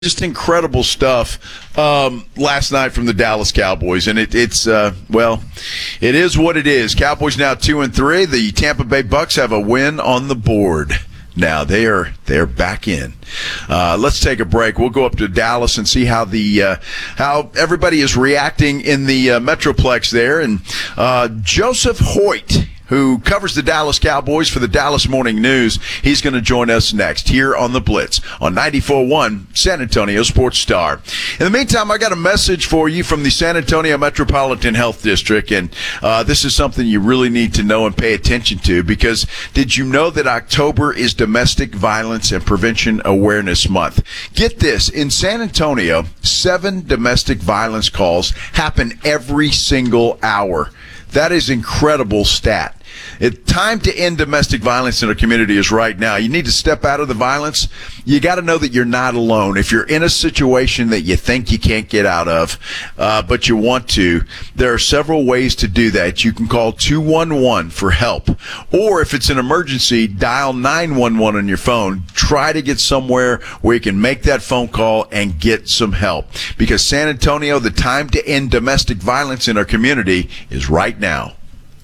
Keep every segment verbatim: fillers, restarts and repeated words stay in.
Just incredible stuff um, last night from the Dallas Cowboys, and it, it's uh, well, it is what it is. Cowboys now two and three. The Tampa Bay Bucks have a win on the board. Now they are they're back in. Uh, let's take a break. We'll go up to Dallas and see how the uh, how everybody is reacting in the uh, Metroplex there. And uh, Joseph Hoyt, who covers the Dallas Cowboys for the Dallas Morning News, he's going to join us next here on The Blitz on ninety-four point one San Antonio Sports Star. In the meantime, I got a message for you from the San Antonio Metropolitan Health District, and uh, this is something you really need to know and pay attention to, because did you know that October is Domestic Violence and Prevention Awareness Month? Get this, in San Antonio, seven domestic violence calls happen every single hour. That is incredible stat. It, time to end domestic violence in our community is right now. You need to step out of the violence. You got to know that you're not alone. If you're in a situation that you think you can't get out of, uh, but you want to, there are several ways to do that. You can call two one one for help. Or if it's an emergency, dial nine one one on your phone. Try to get somewhere where you can make that phone call and get some help. Because San Antonio, the time to end domestic violence in our community is right now.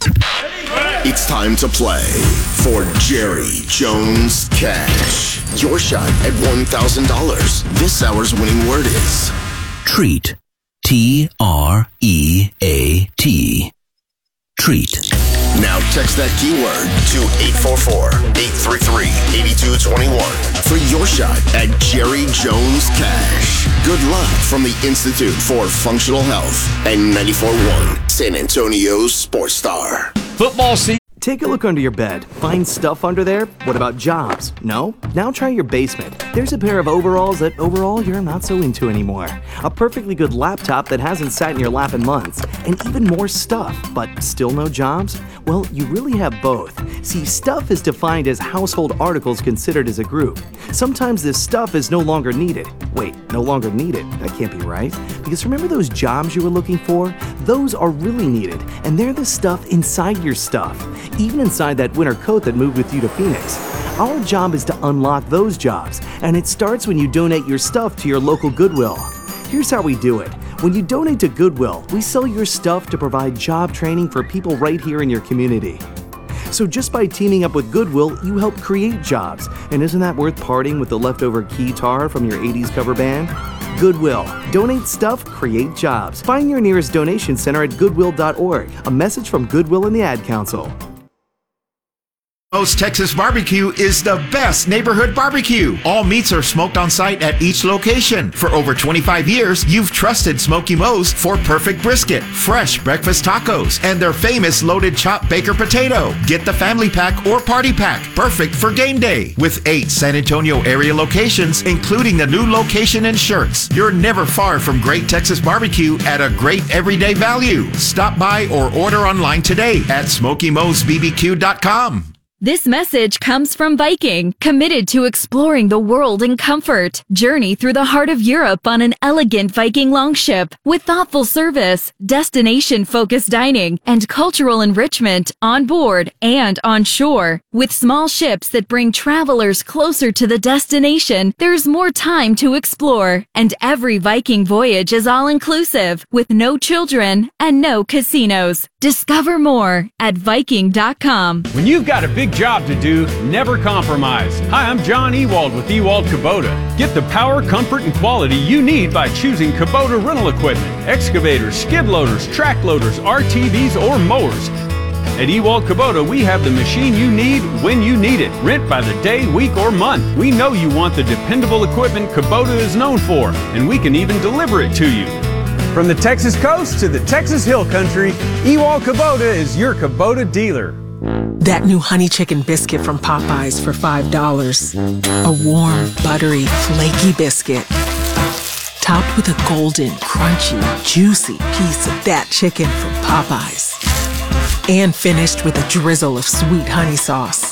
It's time to play for Jerry Jones Cash. Your shot at one thousand dollars. This hour's winning word is treat. T R E A T. Treat. Now text that keyword to eight four four, eight three three, eight two two one for your shot at Jerry Jones Cash. Good luck from the Institute for Functional Health and ninety-four point one San Antonio Sports Star. Football season. Take a look under your bed. Find stuff under there? What about jobs? No? Now try your basement. There's a pair of overalls that overall you're not so into anymore. A perfectly good laptop that hasn't sat in your lap in months. And even more stuff, but still no jobs? Well, you really have both. See, stuff is defined as household articles considered as a group. Sometimes this stuff is no longer needed. Wait, no longer needed? That can't be right. Because remember those jobs you were looking for? Those are really needed, and they're the stuff inside your stuff. Even inside that winter coat that moved with you to Phoenix. Our job is to unlock those jobs, and it starts when you donate your stuff to your local Goodwill. Here's how we do it. When you donate to Goodwill, we sell your stuff to provide job training for people right here in your community. So just by teaming up with Goodwill, you help create jobs. And isn't that worth parting with the leftover guitar from your eighties cover band? Goodwill. Donate stuff, create jobs. Find your nearest donation center at goodwill dot org. A message from Goodwill and the Ad Council. Moe's Texas Barbecue is the best neighborhood barbecue. All meats are smoked on site at each location. For over twenty-five years, you've trusted Smoky Moe's for perfect brisket, fresh breakfast tacos, and their famous loaded chopped baker potato. Get the family pack or party pack, perfect for game day. With eight San Antonio area locations, including the new location in Schertz, you're never far from great Texas barbecue at a great everyday value. Stop by or order online today at smoky moes b b q dot com. This message comes from Viking, committed to exploring the world in comfort. Journey through the heart of Europe on an elegant Viking longship with thoughtful service, destination-focused dining, and cultural enrichment on board and on shore. With small ships that bring travelers closer to the destination, there's more time to explore. And every Viking voyage is all-inclusive, with no children and no casinos. Discover more at viking dot com. When you've got a big job to do, never compromise. Hi, I'm John Ewald with Ewald Kubota. Get the power, comfort, and quality you need by choosing Kubota rental equipment, excavators, skid loaders, track loaders, R T Vs, or mowers. At Ewald Kubota, we have the machine you need when you need it. Rent by the day, week, or month. We know you want the dependable equipment Kubota is known for, and we can even deliver it to you. From the Texas coast to the Texas Hill Country, Ewald Kubota is your Kubota dealer. That new honey chicken biscuit from Popeyes for five dollars. A warm, buttery, flaky biscuit. Topped with a golden, crunchy, juicy piece of that chicken from Popeyes. And finished with a drizzle of sweet honey sauce.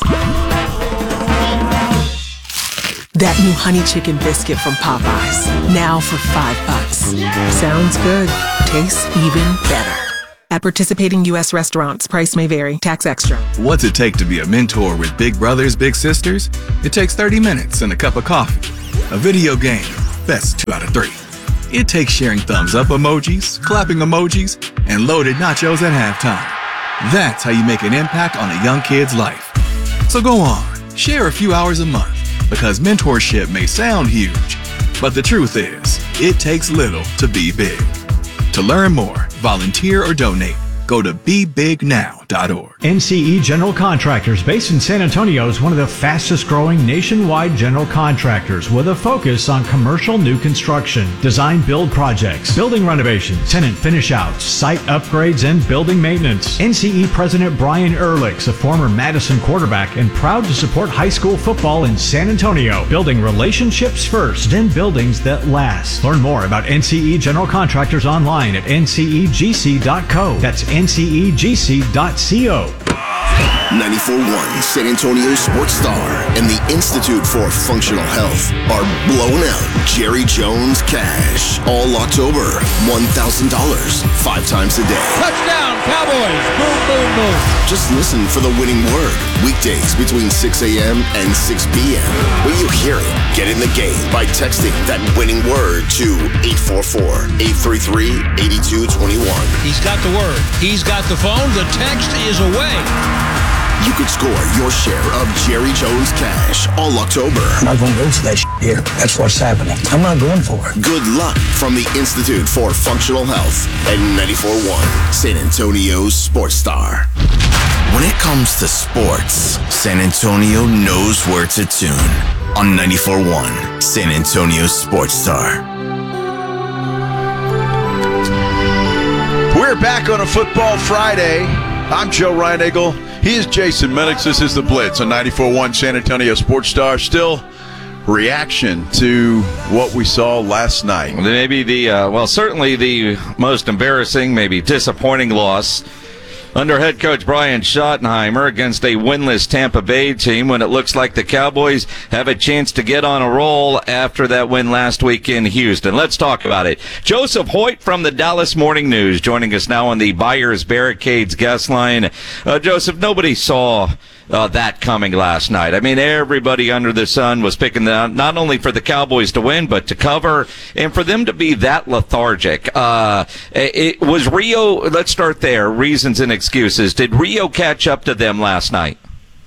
That new honey chicken biscuit from Popeyes. Now for five bucks. Sounds good. Tastes even better. At participating U S restaurants, price may vary. Tax extra. What's it take to be a mentor with big brothers, big sisters? It takes thirty minutes and a cup of coffee, a video game, best two out of three. It takes sharing thumbs up emojis, clapping emojis, and loaded nachos at halftime. That's how you make an impact on a young kid's life. So go on, share a few hours a month, because mentorship may sound huge, but the truth is, it takes little to be big. To learn more, volunteer, or donate, go to be big now dot org. N C E General Contractors, based in San Antonio, is one of the fastest growing nationwide general contractors with a focus on commercial new construction, design build projects, building renovations, tenant finish outs, site upgrades, and building maintenance. N C E President Brian Ehrlich's a former Madison quarterback and proud to support high school football in San Antonio, building relationships first and buildings that last. Learn more about N C E General Contractors online at N C E G C dot co. That's N C E G C dot co. ninety-four point one San Antonio Sports Star and the Institute for Functional Health are blowing out Jerry Jones cash all October. one thousand dollars, five times a day. Touchdown, Cowboys! Boom, boom, boom. Just listen for the winning word. Weekdays between six a.m. and six p.m. When you hear it, get in the game by texting that winning word to eight four four, eight three three, eight two two one. He's got the word. He's got the phone. The text is away. You could score your share of Jerry Jones cash all October. I'm not going to go for that shit here. That's what's happening. I'm not going for it. Good luck from the Institute for Functional Health and ninety-four point one San Antonio Sports Star. When it comes to sports, San Antonio knows where to tune on ninety-four point one San Antonio Sports Star. We're back on a Football Friday. I'm Joe Reinagle. He is Jason Minix. This is The Blitz on ninety-four point one San Antonio Sports Star. Still reaction to what we saw last night. Maybe the, uh, well, certainly the most embarrassing, maybe disappointing loss under head coach Brian Schottenheimer against a winless Tampa Bay team when it looks like the Cowboys have a chance to get on a roll after that win last week in Houston. Let's talk about it. Joseph Hoyt from the Dallas Morning News joining us now on the Buyers Barricades guest line. Uh, Joseph, nobody saw Uh, that coming last night. I mean, everybody under the sun was picking the, not only for the Cowboys to win, but to cover, and for them to be that lethargic. Uh, it, it was Rio, let's start there, reasons and excuses. Did Rio catch up to them last night?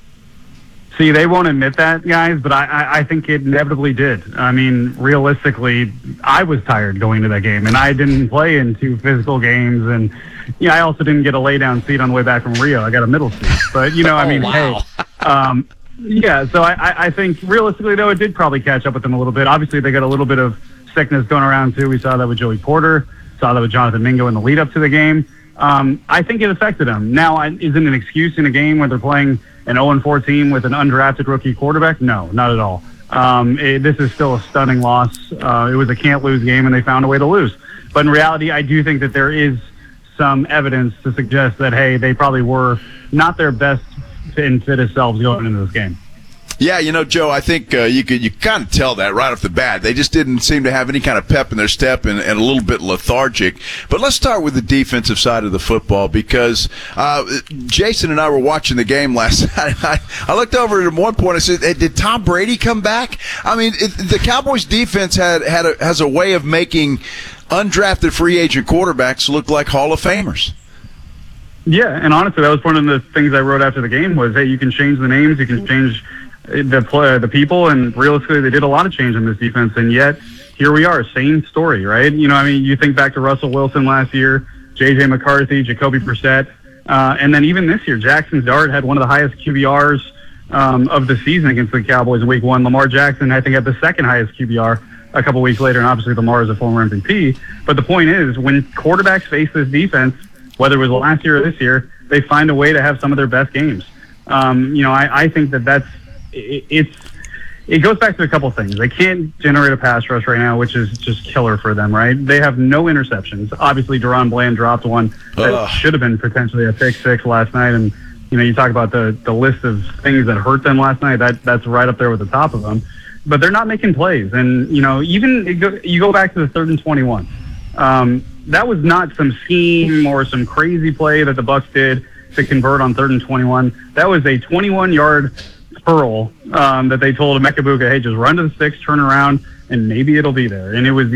See, they won't admit that, guys, but I, I, I think it inevitably did. I mean, realistically, I was tired going to that game, and I didn't play in two physical games, and yeah, I also didn't get a lay-down seat on the way back from Rio. I got a middle seat. But, you know, I mean, oh, wow. hey, um, yeah, so I, I think realistically, though, it did probably catch up with them a little bit. Obviously, they got a little bit of sickness going around, too. We saw that with Joey Porter, saw that with Jonathan Mingo in the lead-up to the game. Um, I think it affected them. Now, is it an excuse in a game where they're playing an oh and four team with an undrafted rookie quarterback? No, not at all. Um, it, this is still a stunning loss. Uh, it was a can't-lose game, and they found a way to lose. But in reality, I do think that there is some evidence to suggest that, hey, they probably were not their best and fittest selves going into this game. Yeah, you know, Joe, I think uh, you could you kind of tell that right off the bat. They just didn't seem to have any kind of pep in their step and, and a little bit lethargic. But let's start with the defensive side of the football because uh, Jason and I were watching the game last night. I, I looked over at one point and said, hey, did Tom Brady come back? I mean, it, the Cowboys defense had, had a, has a way of making undrafted free agent quarterbacks look like Hall of Famers. Yeah, and honestly, that was one of the things I wrote after the game was, hey, you can change the names, you can change the play, the people, and realistically, they did a lot of change in this defense, and yet here we are, same story, right? You know, I mean, you think back to Russell Wilson last year, J J McCarthy, Jacoby Brissett, uh, and then even this year, Jackson Dart had one of the highest Q B Rs um, of the season against the Cowboys in Week One. Lamar Jackson, I think, had the second highest Q B R a couple weeks later, and obviously Lamar is a former M V P. But the point is, when quarterbacks face this defense, whether it was last year or this year, they find a way to have some of their best games. Um, you know, I, I think that that's it, it's it goes back to a couple things. They can't generate a pass rush right now, which is just killer for them, right? They have no interceptions. Obviously, Deron Bland dropped one that Ugh. should have been potentially a pick six last night, and you know, you talk about the the list of things that hurt them last night. That that's right up there with the top of them. But they're not making plays, and you know, even it go, you go back to the third and twenty-one. Um, that was not some scheme or some crazy play that the Bucs did to convert on third and twenty-one. That was a twenty-one yard curl um, that they told Emeka Egbuka, hey, just run to the sticks, turn around, and maybe it'll be there. And it was